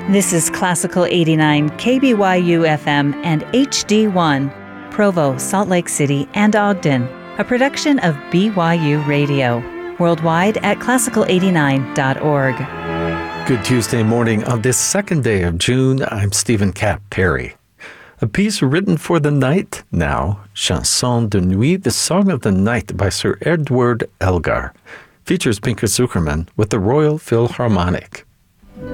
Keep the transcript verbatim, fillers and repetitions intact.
This is Classical eighty-nine K B Y U F M and H D one, Provo, Salt Lake City, and Ogden, a production of B Y U Radio, worldwide at classical eighty-nine dot org. Good Tuesday morning on this second day of June. I'm Stephen Cap Perry. A piece written for the night now, Chanson de Nuit, the Song of the Night by Sir Edward Elgar, features Pinker Zukerman with the Royal Philharmonic.